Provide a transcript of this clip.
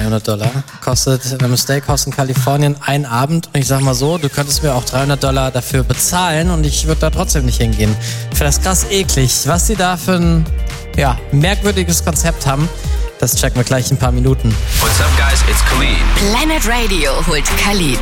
$300. Kostet eine Steakhouse in Kalifornien einen Abend. Und ich sag mal so, du könntest mir auch $300 dafür bezahlen und ich würde da trotzdem nicht hingehen. Ich finde das krass eklig. Was die da für ein merkwürdiges Konzept haben, das checken wir gleich in ein paar Minuten. What's up, guys? It's Khalid. Planet Radio holt Khalid